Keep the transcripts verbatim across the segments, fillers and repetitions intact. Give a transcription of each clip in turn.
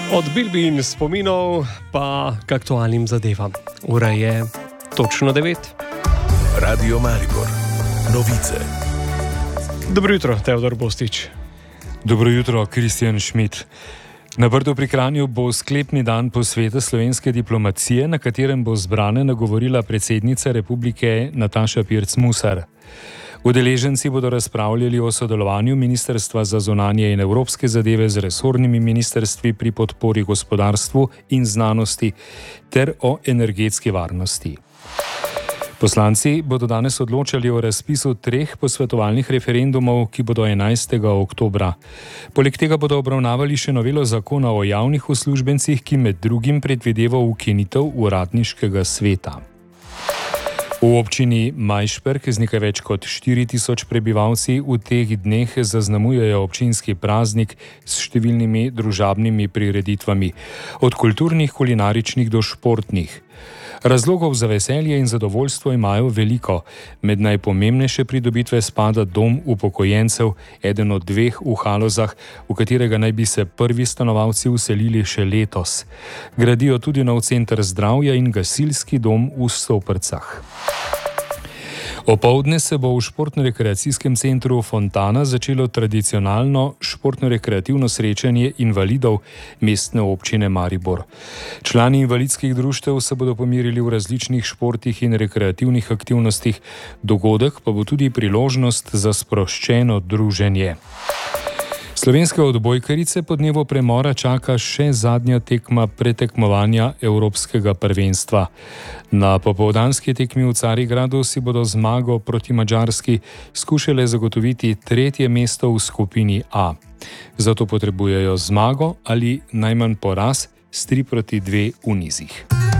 Od bilbi in spominov pa k aktualnim zadevam. Ura je točno devet. Radio Maribor. Novice. Dobro jutro, Teodor Bostič. Dobro jutro, Kristjan Schmidt. Na Brdu pri Kranju bo sklepni dan posveta slovenske diplomacije, na katerem bo zbrane nagovorila predsednica republike Nataša Pirc Musar. Udeleženci bodo razpravljali o sodelovanju Ministrstva za zunanje in evropske zadeve z resornimi ministrstvi pri podpori gospodarstvu in znanosti ter o energetski varnosti. Poslanci bodo danes odločali o razpisu treh posvetovalnih referendumov, ki bodo enajstega oktobra. Poleg tega bodo obravnavali še novelo zakona o javnih uslužbencih, ki med drugim predvideva ukinitev uradniškega sveta. V občini Majšperk z nekaj več kot štiri tisoč prebivalci v teh dneh zaznamujejo občinski praznik s številnimi družabnimi prireditvami, od kulturnih, kulinaričnih do športnih. Razlogov za veselje in zadovoljstvo imajo veliko. Med najpomembnejše pridobitve spada dom upokojencev, eden od dveh v Halozah, v katerega naj bi se prvi stanovalci vselili še letos. Gradijo tudi nov center zdravja in gasilski dom v Stoprcah. Opoldne se bo v športno-rekreacijskem centru Fontana začelo tradicionalno športno-rekreativno srečanje invalidov mestne občine Maribor. Člani invalidskih društev se bodo pomirili v različnih športih in rekreativnih aktivnostih, dogodek pa bo tudi priložnost za sproščeno druženje. Slovenske odbojkarice po dnevu premora čaka še zadnja tekma pretekmovanja Evropskega prvenstva. Na popoldanski tekmi v Carigradu si bodo zmago proti Madžarski skušale zagotoviti tretje mesto v skupini A. Zato potrebujejo zmago ali najmanj poraz s tri proti dve v nizih.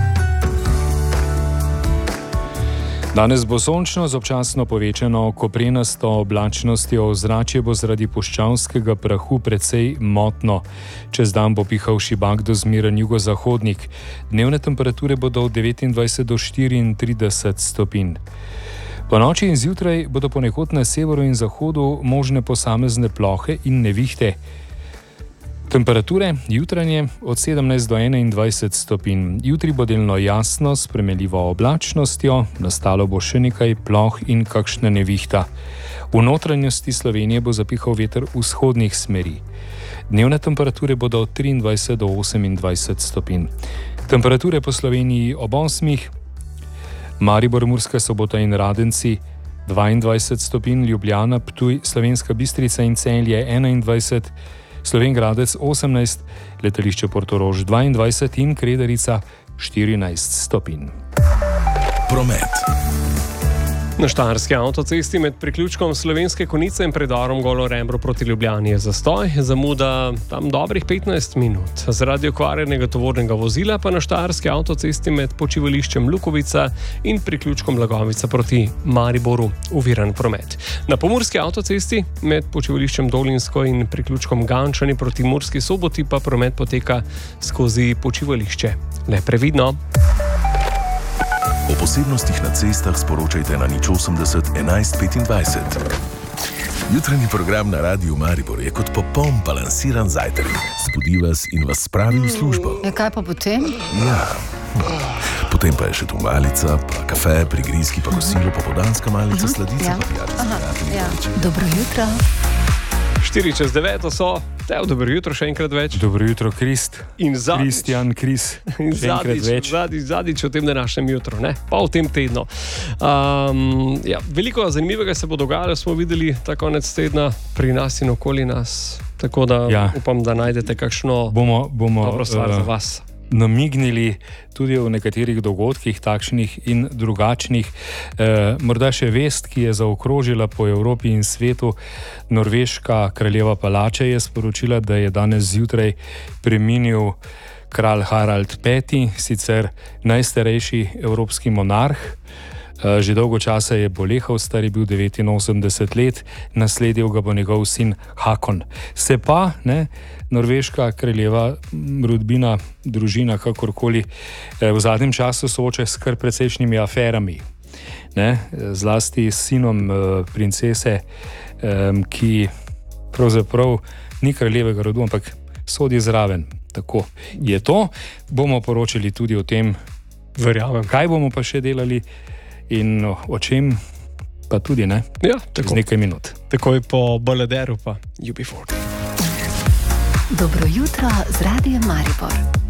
Danes bo sončno z občasno povečano koprenasto oblačnostjo, ozračje bo zaradi puščavskega prahu precej motno. Čez dan bo pihal šibak do zmeren jugozahodnik. Dnevne temperature bodo od devetindvajset do štiriintrideset stopinj. Po noči in zjutraj bodo ponekod na severu in zahodu možne posamezne plohe in nevihte. Temperature jutranje od sedemnajst do enaindvajset stopinj. Jutri bo delno jasno s premeljivo oblačnostjo, nastalo bo še nekaj ploh in kakšna nevihta. V notranjosti Slovenije bo zapihal veter vzhodnih smeri. Dnevne temperature bodo od triindvajset do osemindvajset stopinj. Temperature po Sloveniji ob osmih, Maribor, Murska Sobota in Radenci dvaindvajset stopinj, Ljubljana, Ptuj, Slovenska Bistrica in Celje enaindvajset, Slovenj Gradec osemnajst, letališče Portorož dvaindvajset in Kredarica štirinajst stopinj. Promet. Na štajerski avtocesti med priključkom Slovenske Konjice in predorom Golo Rebro proti Ljubljani je zastoj, zamuda tam dobrih petnajst minut. Zaradi okvarjenega tovornega vozila pa na štajerski avtocesti med počivališčem Lukovica in priključkom Lagovica proti Mariboru oviran promet. Na pomurski avtocesti med počivališčem Dolinsko in priključkom Gančani proti Murski Soboti pa promet poteka skozi počivališče. Le previdno. O posebnostih na cestah sporočajte na nič osemdeset enajst petindvajset. Jutranji program na Radiu Maribor je kot popoln balansiran zajtrk. Zbudi vas in vas spravi v službo. Ja, kaj pa potem? Ja, potem pa je še tu malica, pa kafe, prigrizki, pa kosilo, popoldanska malica, sladica, ja. pa pijati. Ja. Dobro jutro. štiri čez deveto so. Tev, dobro jutro še enkrat več. Dobro jutro, Krist. In zadnjič. Kristjan, Kris. In Še enkrat zadnjič, več. zadnjič, zadnjič v tem današnjem jutru, ne? Pa v tem tednu. Um, ja, veliko zanimivega se bo dogajalo, smo videli ta konec tedna pri nas in okoli nas. Tako da Ja. upam, da najdete kakšno Bomo, bomo dobro stvar uh, za vas. namignili tudi v nekaterih dogodkih, takšnih in drugačnih. E, morda še vest, ki je zaokrožila po Evropi in svetu. Norveška kraljeva palača je sporočila, da je danes zjutraj preminil kralj Harald peti, sicer najstarejši evropski monarh. Že dolgo časa je bolehal, star je bil devetinosemdeset let, nasledil ga bo njegov sin Hakon. Se pa, ne, norveška kraljeva rodbina, družina, kakorkoli, v zadnjem času sooča s kar precejšnjimi aferami. Ne, zlasti s sinom princese, ki pravzaprav ni kraljevega rodu, ampak sodi zraven. Tako je to. Bomo poročali tudi o tem, verjamem, kaj bomo pa še delali in o čem pa tudi ne. Ja, tako. Z nekaj minut. Takoj po Baladeru pa U B četrdeset. Dobro jutro z Radiem Maribor.